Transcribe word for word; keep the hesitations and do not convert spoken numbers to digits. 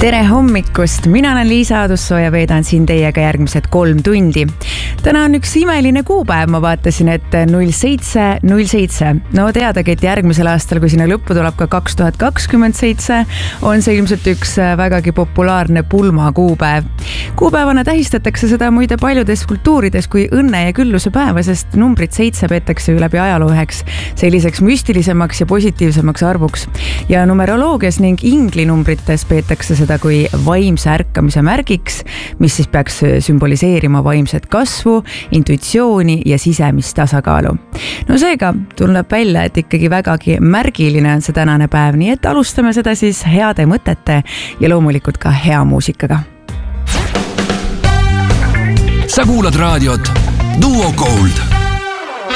tere hommikust, mina olen Liisa Adussoo ja veedan siin teiega järgmised kolm tundi. Täna on üks imeline kuupäev, ma vaatasin, et null seitse null seitse. No teadagi, et järgmisel aastal, kui sinna lõppu tuleb ka kaks tuhat kakskümmend seitse, on see ilmselt üks vägagi populaarne pulma kuupäev. Kuupäevana tähistatakse seda muide paljudes kultuurides kui õnne ja külluse päeva, sest numbrit seitse peetakse läbi ajaloo üheks selliseks müstilisemaks ja positiivsemaks arvuks. Ja numeroloogias ning inglinumbrites peetakse seda kui vaimse ärkamise märgiks, mis siis peaks sümboliseerima vaimset kasvu, intuitsiooni ja sisemist tasakaalu. No seega tuleb välja, et ikkagi vägagi märgiline on see tänane päev, nii et alustame seda siis heade mõtete ja loomulikult ka hea muusikaga. Sa kuulad raadiot Duo Gold.